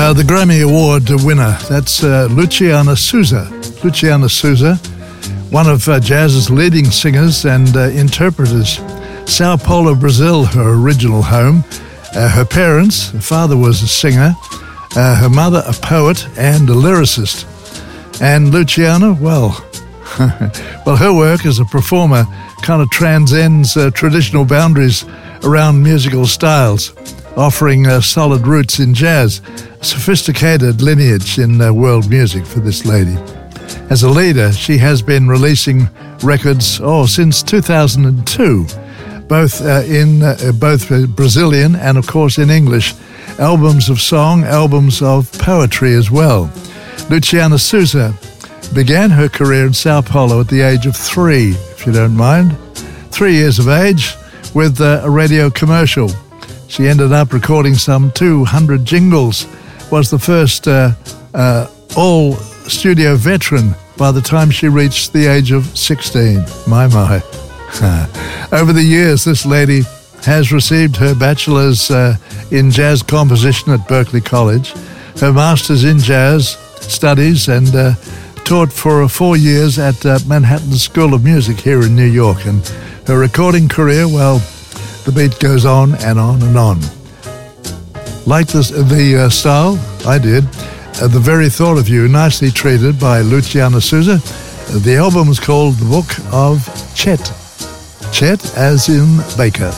The Grammy Award winner, that's Luciana Souza. Luciana Souza, one of jazz's leading singers and interpreters. Sao Paulo, Brazil, her original home. Her parents, her father was a singer, her mother a poet and a lyricist. And Luciana, well, her work as a performer kind of transcends traditional boundaries around musical styles, offering solid roots in jazz, sophisticated lineage in world music for this lady. As a leader, she has been releasing records since 2002, both in Brazilian and, of course, in English, albums of song, albums of poetry as well. Luciana Souza began her career in Sao Paulo at the age of 3, if you don't mind. 3 years of age with a radio commercial. She ended up recording some 200 jingles, was the first all-studio veteran by the time she reached the age of 16. My. Over the years, this lady has received her bachelor's in jazz composition at Berklee College, her master's in jazz studies, and taught for 4 years at Manhattan School of Music here in New York. And her recording career, well, the beat goes on and on and on. Like the style, I did. The very thought of you, nicely treated by Luciana Souza. The album is called The Book of Chet. Chet as in Baker.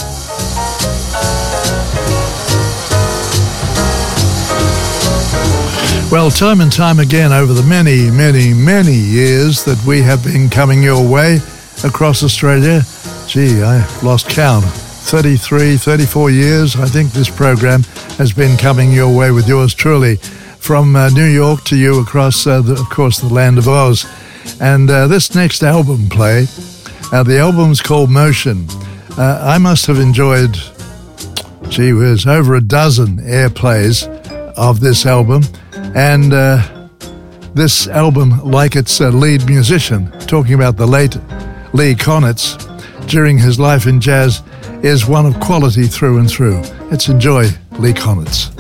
Well, time and time again over the many, many, many years that we have been coming your way across Australia, gee, I lost count. 33, 34 years, I think this program has been coming your way with yours truly. From New York to you across, of course, the land of Oz. And this next album play, the album's called Motion. I must have enjoyed, gee whiz, over a dozen airplays of this album. And this album, like its lead musician, talking about the late Lee Konitz, during his life in jazz, is one of quality through and through. Let's enjoy Lee Konitz.